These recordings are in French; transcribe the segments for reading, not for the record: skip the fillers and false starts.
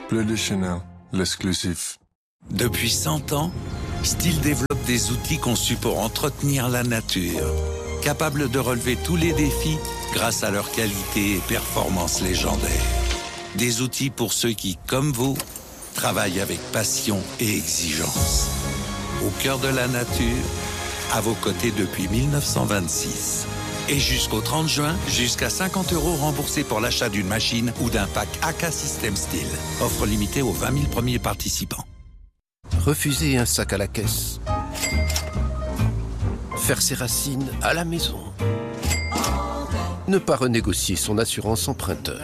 Bleu de Chanel, l'exclusif. Depuis 100 ans, Stihl développe des outils conçus pour entretenir la nature, capables de relever tous les défis grâce à leur qualité et performance légendaires. Des outils pour ceux qui, comme vous, travaillent avec passion et exigence. Au cœur de la nature, à vos côtés depuis 1926. Et jusqu'au 30 juin, jusqu'à 50 € remboursés pour l'achat d'une machine ou d'un pack AK System Stihl. Offre limitée aux 20 000 premiers participants. Refuser un sac à la caisse. Faire ses racines à la maison. Ne pas renégocier son assurance emprunteur.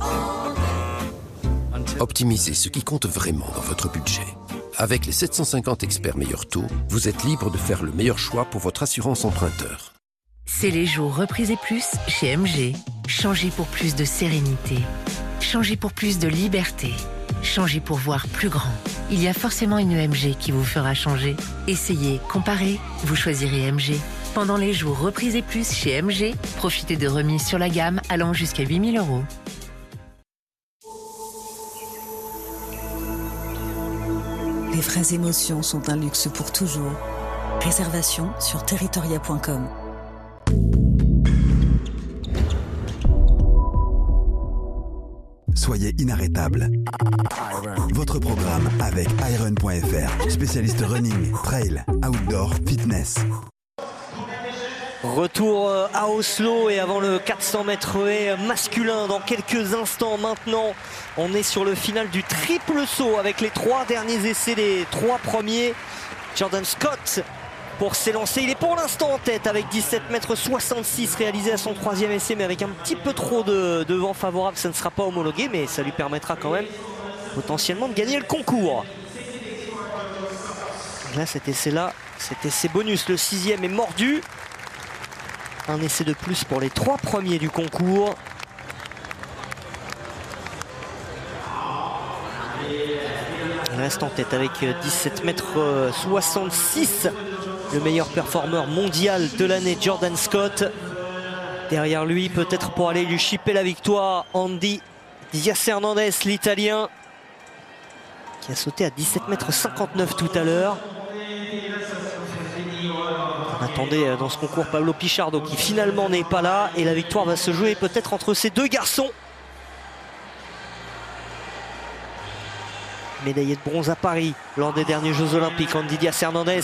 Optimisez ce qui compte vraiment dans votre budget. Avec les 750 experts meilleurs taux, vous êtes libre de faire le meilleur choix pour votre assurance emprunteur. C'est les jours repris et plus chez MG. Changez pour plus de sérénité. Changez pour plus de liberté. Changez pour voir plus grand. Il y a forcément une MG qui vous fera changer. Essayez, comparez, vous choisirez MG. Pendant les jours repris et plus chez MG, profitez de remises sur la gamme allant jusqu'à 8 000 €. Les vraies émotions sont un luxe pour toujours. Réservation sur territoria.com. Soyez inarrêtable. Votre programme avec Iron.fr, spécialiste running, trail, outdoor, fitness. Retour à Oslo et avant le 400 mètres haies masculin dans quelques instants maintenant. On est sur le final du triple saut avec les 3 derniers essais, les 3 premiers. Jordan Scott pour s'élancer. Il est pour l'instant en tête avec 17,66 m réalisé à son 3e essai, mais avec un petit peu trop de vent favorable, ça ne sera pas homologué, mais ça lui permettra quand même potentiellement de gagner le concours. Là, cet essai-là, cet essai bonus, le 6e est mordu. Un essai de plus pour les 3 premiers du concours. Il reste en tête avec 17,66 m. Le meilleur performeur mondial de l'année, Jordan Scott. Derrière lui, peut-être pour aller lui chipper la victoire, Andy Dias Hernandez, l'Italien, qui a sauté à 17,59 m tout à l'heure. On attendait dans ce concours Pablo Pichardo qui finalement n'est pas là. Et la victoire va se jouer peut-être entre ces 2 garçons. Médaillé de bronze à Paris lors des derniers Jeux Olympiques, Andy Dias Hernandez.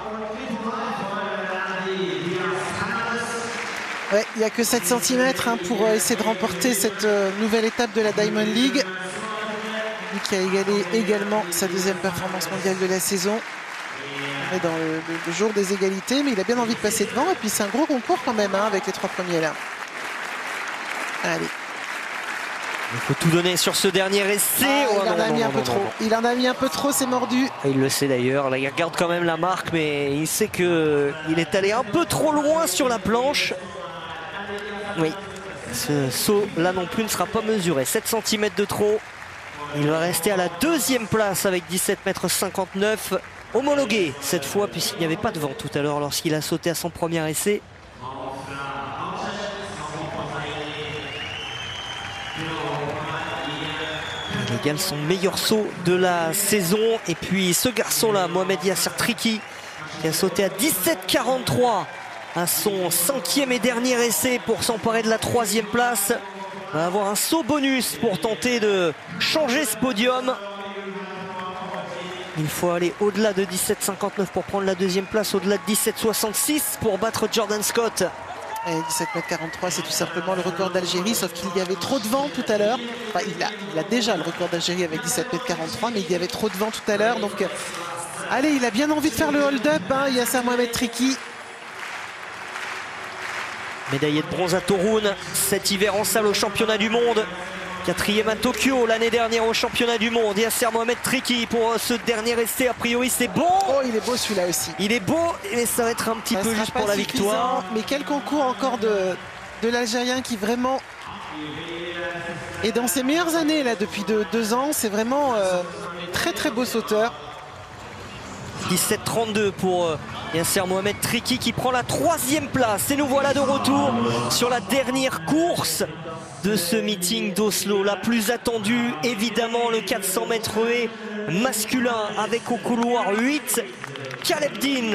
Ouais, il n'y a que 7 cm pour essayer de remporter cette nouvelle étape de la Diamond League. Lui qui a égalé également sa 2e performance mondiale de la saison. On est dans le jour des égalités, mais il a bien envie de passer devant. Et puis c'est un gros concours quand même avec les 3 premiers là. Allez. Il faut tout donner sur ce dernier essai. Il en a mis un peu trop. Il en a mis un peu trop, c'est mordu. Et il le sait d'ailleurs. Là, il regarde quand même la marque, mais il sait qu'il est allé un peu trop loin sur la planche. Oui, ce saut là non plus ne sera pas mesuré. 7 cm de trop. Il va rester à la 2e place avec 17,59 m. Homologué cette fois, puisqu'il n'y avait pas de vent tout à l'heure lorsqu'il a sauté à son premier essai. Il égale son meilleur saut de la saison. Et puis ce garçon-là, Mohamed Yasser Triki, qui a sauté à 17,43 à son 5e et dernier essai pour s'emparer de la 3e place. Va avoir un saut bonus pour tenter de changer ce podium. Il faut aller au-delà de 17,59 pour prendre la 2e place, au-delà de 17,66 pour battre Jordan Scott. 17,43 m, c'est tout simplement le record d'Algérie, sauf qu'il y avait trop de vent tout à l'heure. Enfin, il a déjà le record d'Algérie avec 17,43 m, mais il y avait trop de vent tout à l'heure. Donc, allez, il a bien envie de faire le hold-up, Yasser Mohamed Triki. Médaillé de bronze à Toruń, cet hiver en salle au championnat du monde. 4e à Tokyo l'année dernière au championnat du monde. Yasser Mohamed Triki pour ce dernier essai. A priori, c'est bon. Oh, il est beau celui-là aussi. Il est beau, mais ça va être un petit peu juste pour la victoire. Mais quel concours encore de l'Algérien qui vraiment est dans ses meilleures années là depuis 2 ans. C'est vraiment très très beau sauteur. 17,32 pour Yasser Mohamed Triki qui prend la 3e place. Et nous voilà de retour sur la dernière course de ce meeting d'Oslo. La plus attendue, évidemment, le 400 mètres haies masculin avec au couloir 8, Caleb Dean.